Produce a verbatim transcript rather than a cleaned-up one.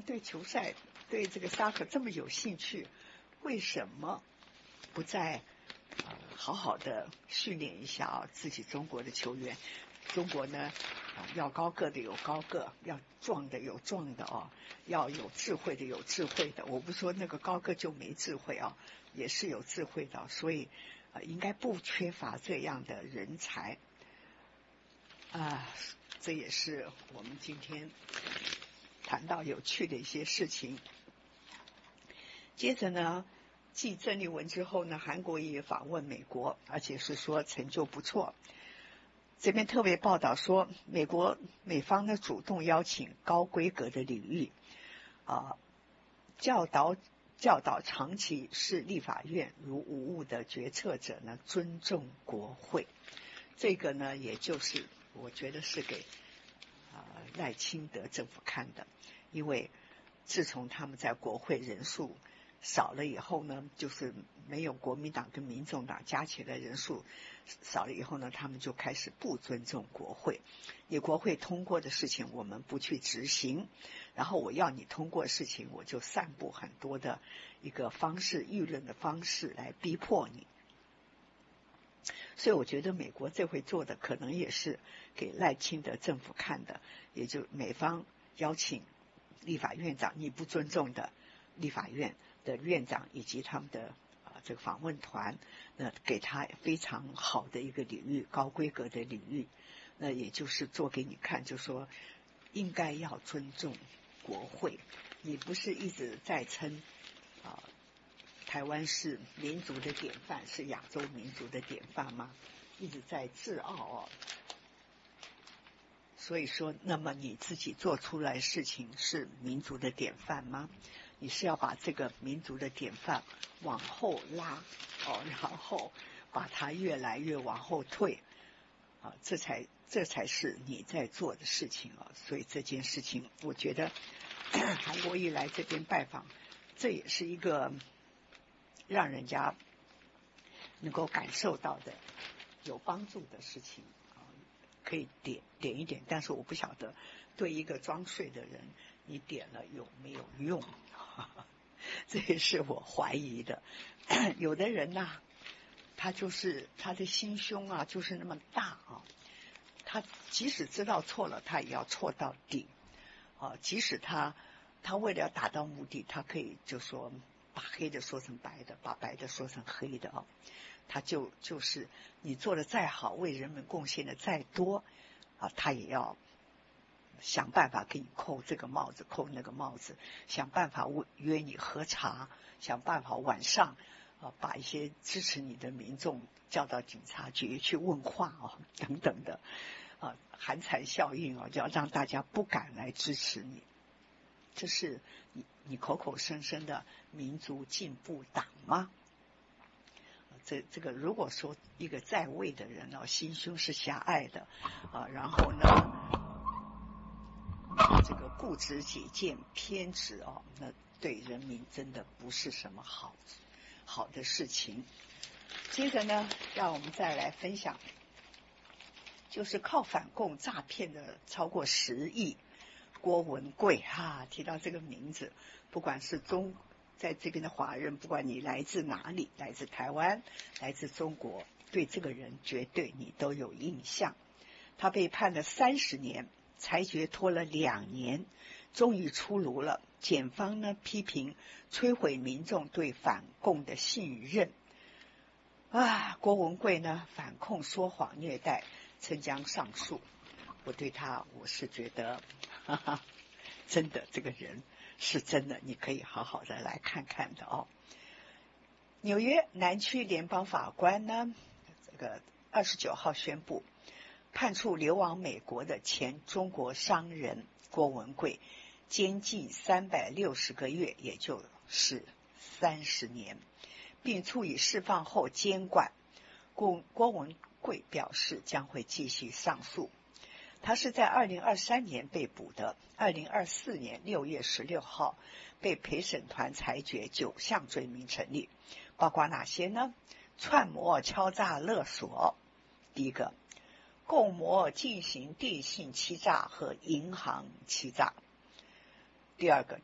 对球赛、对这个沙克这么有兴趣，为什么不再、呃、好好的训练一下啊自己中国的球员？中国呢，啊，要高个的有高个，要壮的有壮的哦，要有智慧的有智慧的。我不说那个高个就没智慧啊，也是有智慧的，所以呃应该不缺乏这样的人才啊。这也是我们今天谈到有趣的一些事情。接着呢，继郑丽文之后呢，韩国也访问美国，而且是说成就不错。这边特别报道说，美国美方呢主动邀请高规格的领域啊，教导教导长期是立法院如无物的决策者呢尊重国会。这个呢，也就是我觉得是给啊赖清德政府看的，因为自从他们在国会人数少了以后呢，就是没有国民党跟民众党加起来人数少了以后呢，他们就开始不尊重国会。你国会通过的事情我们不去执行，然后我要你通过的事情，我就散布很多的一个方式，舆论的方式来逼迫你。所以我觉得美国这回做的可能也是给赖清德政府看的，也就美方邀请立法院长你不尊重的立法院的院长以及他们的啊这个访问团，那给他非常好的一个领域，高规格的领域，那也就是做给你看，就说应该要尊重国会。你不是一直在称啊台湾是民族的典范，是亚洲民族的典范吗？一直在自傲哦。所以说，那么你自己做出来事情是民族的典范吗？你是要把这个民族的典范往后拉哦，然后把它越来越往后退啊，这才这才是你在做的事情啊。所以这件事情，我觉得韩国瑜来这边拜访，这也是一个让人家能够感受到的有帮助的事情。可以点点一点，但是我不晓得对一个装睡的人你点了有没有用，这也是我怀疑的。有的人呐、啊，他就是他的心胸啊就是那么大啊，他即使知道错了他也要错到底啊，即使他他为了要达到目的，他可以就说把黑的说成白的，把白的说成黑的啊。他就就是你做的再好，为人们贡献的再多啊，他也要想办法给你扣这个帽子扣那个帽子，想办法约你喝茶，想办法晚上啊把一些支持你的民众叫到警察局去问话啊等等的啊，寒蝉效应啊，就要让大家不敢来支持你。这是你你口口声声的民族进步党吗？这这个如果说一个在位的人哦，心胸是狭隘的啊，然后呢，这个固执己见、偏执哦，那对人民真的不是什么好好的事情。接着呢，让我们再来分享，就是靠反共诈骗的超过十亿，郭文贵哈、啊，提到这个名字，不管是中。在这边的华人，不管你来自哪里，来自台湾，来自中国，对这个人绝对你都有印象。他被判了三十年，裁决拖了两年，终于出炉了。检方呢批评摧毁民众对反共的信任。啊，郭文贵呢反控说谎虐待，曾将上诉。我对他，我是觉得，哈哈，真的这个人。是真的，你可以好好的来看看的哦。纽约南区联邦法官呢，这个二十九号宣布，判处流亡美国的前中国商人郭文贵监禁三百六十个月，也就是三十年，并处以释放后监管。郭郭文贵表示将会继续上诉。他是在二零二三年被捕的，二零二四年六月十六号被陪审团裁决九项罪名成立，包括哪些呢？串谋敲诈勒索，第一个，共谋进行电信欺诈和银行欺诈；第二个，